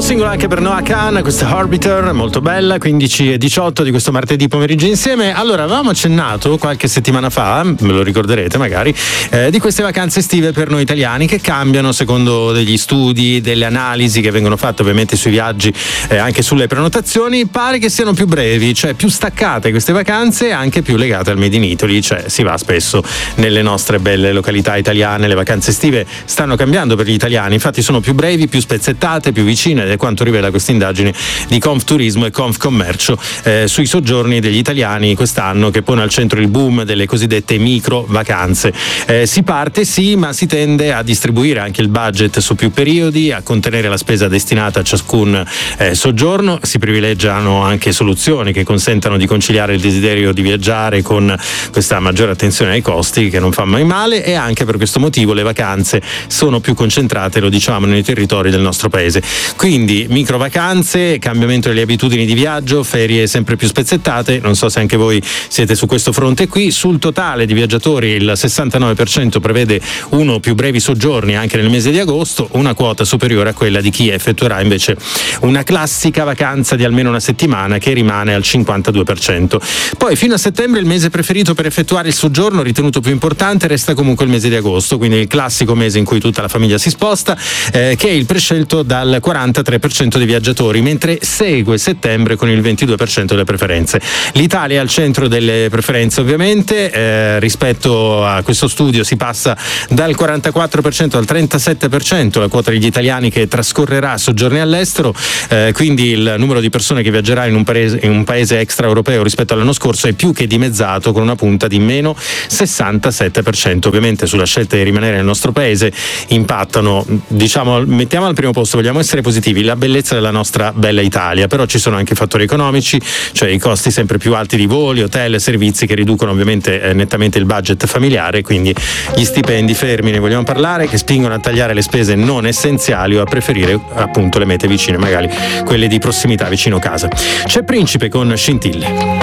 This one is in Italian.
singolo anche per Noah Khan, questa Orbiter, molto bella, 15:18 di questo martedì pomeriggio insieme. Allora, avevamo accennato qualche settimana fa, me lo ricorderete magari, di queste vacanze estive per noi italiani che cambiano secondo degli studi, delle analisi che vengono fatte ovviamente sui viaggi, anche sulle prenotazioni. Pare che siano più brevi, cioè più staccate queste vacanze, anche più legate al Made in Italy, cioè si va spesso nelle nostre belle località italiane. Le vacanze estive stanno cambiando per gli italiani, infatti sono più brevi, più spezzettate, più vicine, ed è quanto rivela questa indagine di Confturismo e Confcommercio sui soggiorni degli italiani quest'anno, che pone al centro il boom delle cosiddette micro vacanze. Si parte sì, ma si tende a distribuire anche il budget su più periodi, a contenere la spesa destinata a ciascun soggiorno. Si privilegiano anche soluzioni che consentano di conciliare il desiderio di viaggiare con questa maggiore attenzione ai costi, che non fa mai male, e anche per questo motivo le vacanze sono più concentrate, lo diciamo, nei territori del nostro paese. Quindi micro vacanze, cambiamento delle abitudini di viaggio, ferie sempre più spezzettate. Non so se anche voi siete su questo fronte qui. Sul totale di viaggiatori il 69% prevede uno o più brevi soggiorni anche nel mese di agosto, una quota superiore a quella di chi effettuerà invece una classica vacanza di almeno una settimana, che rimane al 52%. Poi fino a settembre il mese preferito per effettuare il soggiorno, ritenuto più importante, resta comunque il mese di agosto, quindi il classico mese in cui tutta la famiglia si sposta, che è il prescelto dal 43% dei viaggiatori, mentre segue settembre con il 22% delle preferenze. L'Italia è al centro delle preferenze ovviamente, rispetto a questo studio si passa dal 44% al 37% la quota degli italiani che trascorrerà soggiorni all'estero, quindi il numero di persone che viaggerà in un paese extraeuropeo rispetto all'anno scorso è più che dimezzato, con una punta di meno 67%. Ovviamente sulla scelta di rimanere nel nostro paese impattano, diciamo, mettiamo al primo posto, vogliamo essere positivi, la bellezza della nostra bella Italia, però ci sono anche fattori economici, cioè i costi sempre più alti di voli, hotel, servizi, che riducono ovviamente nettamente il budget familiare, quindi gli stipendi fermi, ne vogliamo parlare, che spingono a tagliare le spese non essenziali o a preferire appunto le mete vicine, magari quelle di prossimità vicino casa. C'è Principe con Scintille.